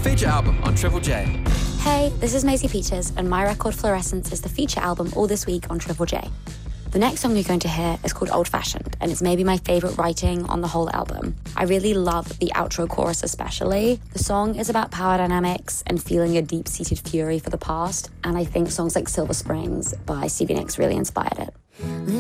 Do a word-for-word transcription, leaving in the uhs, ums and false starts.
feature album on Triple J. Hey, this is Maisie Peters, and my record Fluorescence is the feature album all this week on Triple J. The next song you're going to hear is called Old Fashioned, and it's maybe my favourite writing on the whole album. I really love the outro chorus especially. The song is about power dynamics and feeling a deep-seated fury for the past, and I think songs like Silver Springs by Stevie Nicks really inspired it.